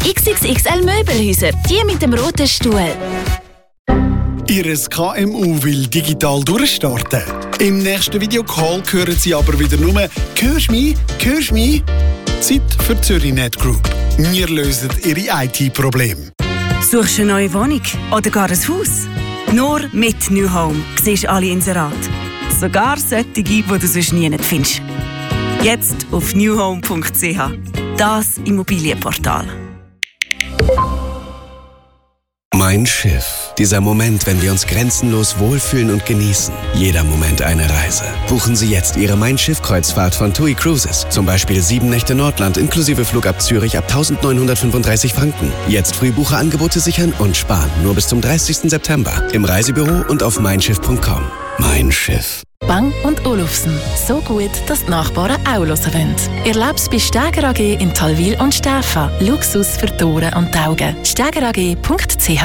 XXXL Möbelhäuser, die mit dem roten Stuhl. Ihres KMU will digital durchstarten. Im nächsten Videocall hören Sie aber wieder nur «Hörst mich? Hörst mich?» Zeit für ZürichNet Group. Wir lösen Ihre IT-Probleme. Suchst du eine neue Wohnung oder gar ein Haus? Nur mit New Home siehst du alle Inserate. Sogar solche, die du sonst nie findest. Jetzt auf newhome.ch. Das Immobilienportal. Mein Schiff. Dieser Moment, wenn wir uns grenzenlos wohlfühlen und genießen. Jeder Moment eine Reise. Buchen Sie jetzt Ihre Mein Schiff-Kreuzfahrt von TUI Cruises. Zum Beispiel 7 Nächte Nordland inklusive Flug ab Zürich ab 1.935 Franken. Jetzt Frühbucherangebote sichern und sparen. Nur bis zum 30. September. Im Reisebüro und auf meinschiff.com. Mein Schiff. Bang & Olufsen. So gut, dass die Nachbarn auch hören wollen. Erleb's bei Steger AG in Talwil und Stäfa. Luxus für die Ohren und die Augen. stegerag.ch.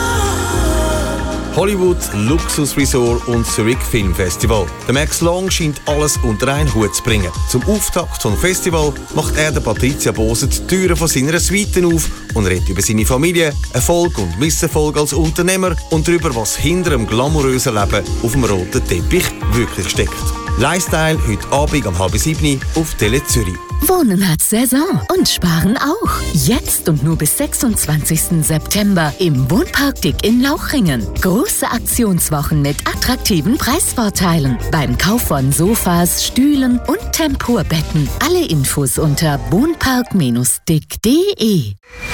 Hollywood, Luxus Resort und Zurich Film Festival. Der Max Long scheint alles unter einen Hut zu bringen. Zum Auftakt vom Festival macht er der Patricia Bose die Türen von seiner Suite auf und redet über seine Familie, Erfolg und Misserfolg als Unternehmer und darüber, was hinter dem glamourösen Leben auf dem roten Teppich wirklich steckt. Lifestyle heute Abend um 6:30 auf Tele Zürich. Wohnen hat Saison und Sparen auch. Jetzt und nur bis 26. September im Wohnpark Dick in Lauchringen. Große Aktionswochen mit attraktiven Preisvorteilen. Beim Kauf von Sofas, Stühlen und Tempurbetten. Alle Infos unter wohnpark-dick.de.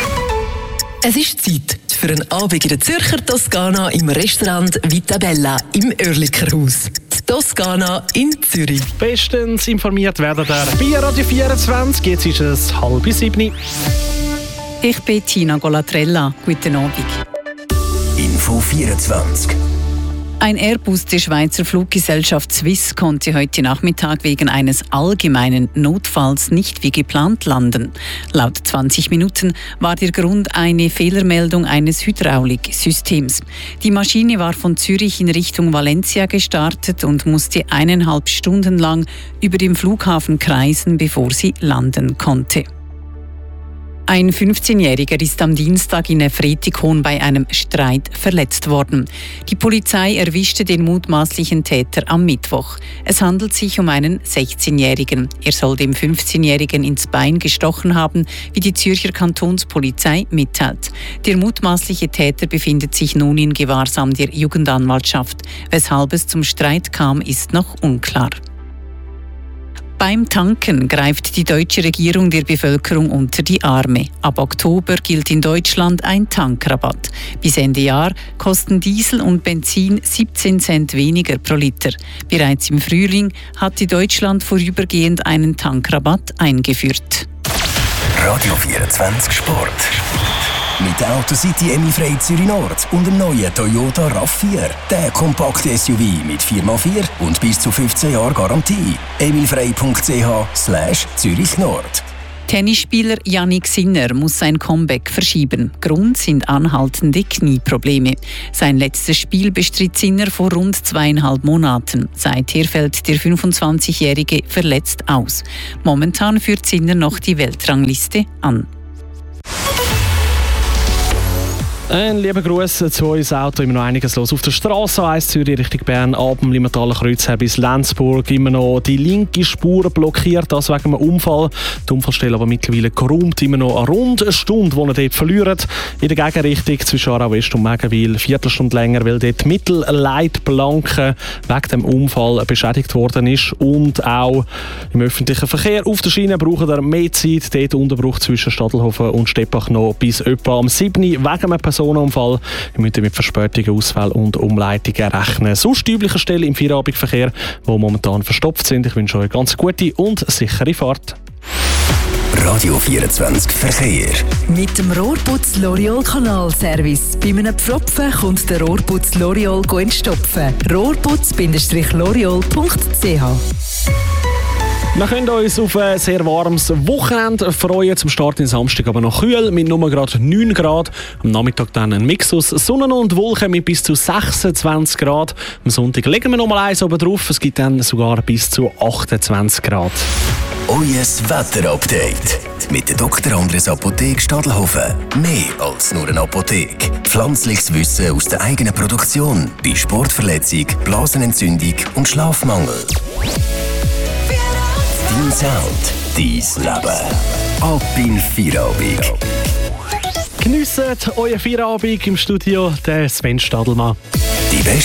Es ist Zeit für einen Abend in der Zürcher Toskana im Restaurant Vita Bella im Oerlikerhaus. Die Toskana in Zürich. Bestens informiert werden der bei Radio 24. Jetzt ist es 6:30. Ich bin Tina Golatrella. Guten Abend. Info 24. Ein Airbus der Schweizer Fluggesellschaft Swiss konnte heute Nachmittag wegen eines allgemeinen Notfalls nicht wie geplant landen. Laut 20 Minuten war der Grund eine Fehlermeldung eines Hydrauliksystems. Die Maschine war von Zürich in Richtung Valencia gestartet und musste 1,5 Stunden lang über dem Flughafen kreisen, bevor sie landen konnte. Ein 15-Jähriger ist am Dienstag in Efretikon bei einem Streit verletzt worden. Die Polizei erwischte den mutmaßlichen Täter am Mittwoch. Es handelt sich um einen 16-Jährigen. Er soll dem 15-Jährigen ins Bein gestochen haben, wie die Zürcher Kantonspolizei mitteilt. Der mutmaßliche Täter befindet sich nun in Gewahrsam der Jugendanwaltschaft. Weshalb es zum Streit kam, ist noch unklar. Beim Tanken greift die deutsche Regierung der Bevölkerung unter die Arme. Ab Oktober gilt in Deutschland ein Tankrabatt. Bis Ende Jahr kosten Diesel und Benzin 17 Cent weniger pro Liter. Bereits im Frühling hatte Deutschland vorübergehend einen Tankrabatt eingeführt. Radio 24 Sport. Mit der Autocity Emilfrei Zürich Nord und dem neuen Toyota RAV4. Der kompakte SUV mit 4x4 und bis zu 15 Jahren Garantie. emilfrei.ch/Zürich Nord. Tennisspieler Jannik Sinner muss sein Comeback verschieben. Grund sind anhaltende Knieprobleme. Sein letztes Spiel bestritt Sinner vor rund 2,5 Monaten. Seither fällt der 25-Jährige verletzt aus. Momentan führt Sinner noch die Weltrangliste an. Ein lieber Gruß zu uns Auto, immer noch einiges los auf der Straße A1 Zürich Richtung Bern, ab dem Limmertaler Kreuz her bis Lenzburg, immer noch die linke Spur blockiert, das wegen einem Unfall. Die Unfallstelle aber mittlerweile geräumt, immer noch eine rund eine Stunde, die er dort verliert. In der Gegenrichtung zwischen Aarau West und Megenwil, Viertelstunde länger, weil dort die Mittelleitplanke wegen dem Unfall beschädigt worden ist. Und auch im öffentlichen Verkehr auf der Schiene brauchen wir mehr Zeit. Dort Unterbruch zwischen Stadelhofen und Steppach noch bis etwa am 7. wegen einem Personenunfall. Wir müssen mit Verspätungen, Ausfällen und Umleitungen rechnen. Sonst die üblichen Stellen im Feierabendverkehr, die momentan verstopft sind. Ich wünsche euch ganz gute und sichere Fahrt. Radio 24 Verkehr. Mit dem Rohrputz L'Oreal Kanalservice. Bei einem Pfropfen kommt der Rohrputz L'Oreal entstopfen. Rohrputz-L'Oreal.ch Wir können uns auf ein sehr warmes Wochenende freuen. Zum Start in Samstag aber noch kühl mit nur gerade 9 Grad. Am Nachmittag dann ein Mix aus Sonne und Wolken mit bis zu 26 Grad. Am Sonntag legen wir noch mal eins oben drauf. Es gibt dann sogar bis zu 28 Grad. Euer Wetterupdate mit der Dr. Andres Apotheke Stadelhofen. Mehr als nur eine Apotheke. Pflanzliches Wissen aus der eigenen Produktion bei Sportverletzung, Blasenentzündung und Schlafmangel. Dein Sound, dein Leben. Ab in Feierabend. Geniessen euren Feierabend im Studio, der Sven Stadelmann. Die beste